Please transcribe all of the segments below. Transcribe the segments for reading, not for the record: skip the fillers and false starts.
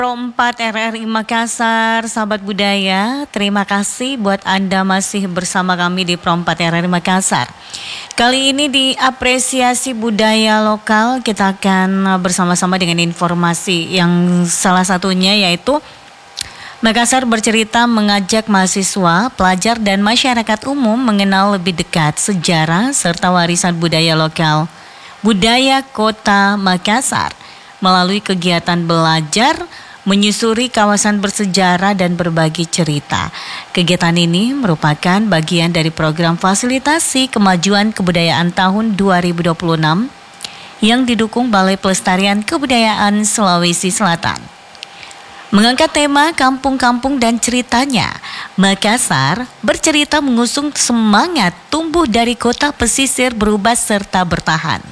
Pro 4 RRI Makassar, sahabat budaya, terima kasih buat Anda masih bersama kami di Pro 4 RRI Makassar. Kali ini di apresiasi budaya lokal, kita akan bersama-sama dengan informasi yang salah satunya yaitu Makassar bercerita mengajak mahasiswa, pelajar dan masyarakat umum mengenal lebih dekat sejarah serta warisan budaya lokal, budaya kota Makassar melalui kegiatan belajar, menyusuri kawasan bersejarah dan berbagi cerita. Kegiatan ini merupakan bagian dari program fasilitasi kemajuan kebudayaan tahun 2026 yang didukung Balai Pelestarian Kebudayaan Sulawesi Selatan. Mengangkat tema kampung-kampung dan ceritanya, Makassar bercerita mengusung semangat tumbuh dari kota pesisir berubah serta bertahan.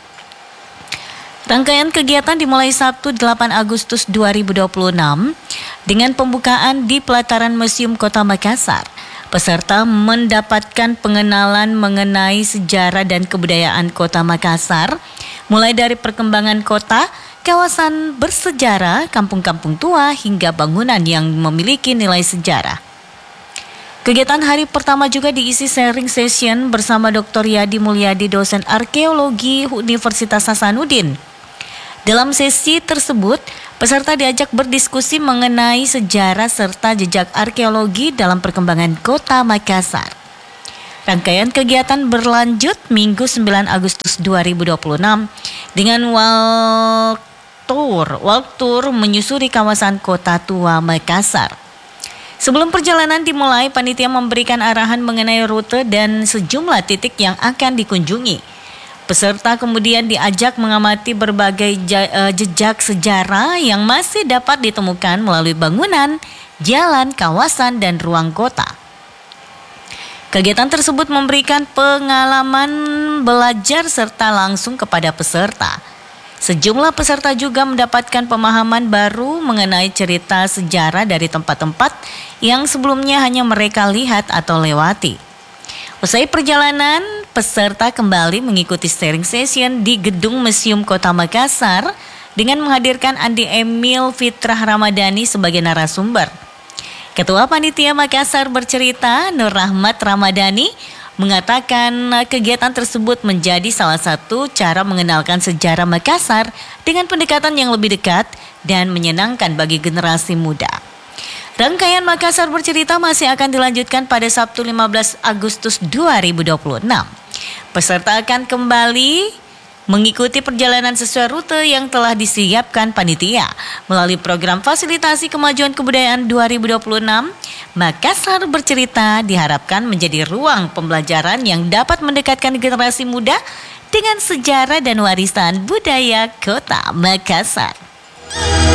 Rangkaian kegiatan dimulai Sabtu 8 Agustus 2026 dengan pembukaan di pelataran Museum Kota Makassar. Peserta mendapatkan pengenalan mengenai sejarah dan kebudayaan Kota Makassar, mulai dari perkembangan kota, kawasan bersejarah, kampung-kampung tua, hingga bangunan yang memiliki nilai sejarah. Kegiatan hari pertama juga diisi sharing session bersama Dr. Yadi Mulyadi, dosen arkeologi Universitas Hasanuddin. Dalam sesi tersebut, peserta diajak berdiskusi mengenai sejarah serta jejak arkeologi dalam perkembangan kota Makassar. Rangkaian kegiatan berlanjut Minggu 9 Agustus 2026 dengan walk tour menyusuri kawasan kota tua Makassar. Sebelum perjalanan dimulai, panitia memberikan arahan mengenai rute dan sejumlah titik yang akan dikunjungi. Peserta kemudian diajak mengamati berbagai jejak sejarah yang masih dapat ditemukan melalui bangunan, jalan, kawasan, dan ruang kota. Kegiatan tersebut memberikan pengalaman belajar serta langsung kepada peserta. Sejumlah peserta juga mendapatkan pemahaman baru mengenai cerita sejarah dari tempat-tempat yang sebelumnya hanya mereka lihat atau lewati. Usai perjalanan, peserta kembali mengikuti sharing session di Gedung Museum Kota Makassar dengan menghadirkan Andi Emil Fitrah Ramadhani sebagai narasumber. Ketua Panitia Makassar bercerita, Nur Rahmat Ramadhani, mengatakan kegiatan tersebut menjadi salah satu cara mengenalkan sejarah Makassar dengan pendekatan yang lebih dekat dan menyenangkan bagi generasi muda. Rangkaian Makassar bercerita masih akan dilanjutkan pada Sabtu 15 Agustus 2026. Peserta akan kembali mengikuti perjalanan sesuai rute yang telah disiapkan panitia. Melalui program fasilitasi kemajuan kebudayaan 2026, Makassar bercerita diharapkan menjadi ruang pembelajaran yang dapat mendekatkan generasi muda dengan sejarah dan warisan budaya kota Makassar.